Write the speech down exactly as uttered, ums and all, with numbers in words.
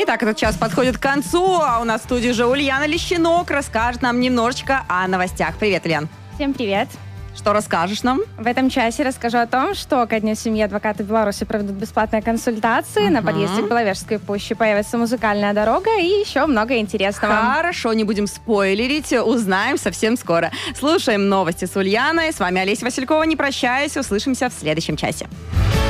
Итак, этот час подходит к концу, а у нас в студии уже Ульяна Лещинок расскажет нам немножечко о новостях. Привет, Ульян. Всем привет. Что расскажешь нам? В этом часе расскажу о том, что ко Дню семьи адвокаты Беларуси проведут бесплатные консультации, uh-huh. на подъезде к Беловежской пуще появится музыкальная дорога и еще много интересного. Хорошо, не будем спойлерить, узнаем совсем скоро. Слушаем новости с Ульяной. С вами Олеся Василькова. Не прощаюсь, услышимся в следующем часе.